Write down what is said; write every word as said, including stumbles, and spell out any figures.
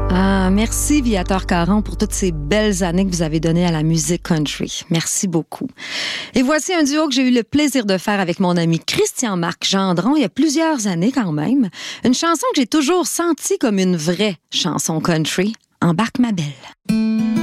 Ah, merci Viateur Caron pour toutes ces belles années que vous avez données à la musique country. Merci beaucoup. Et voici un duo que j'ai eu le plaisir de faire avec mon ami Christian-Marc Gendron il y a plusieurs années quand même. Une chanson que j'ai toujours sentie comme une vraie chanson country, Embarque ma belle.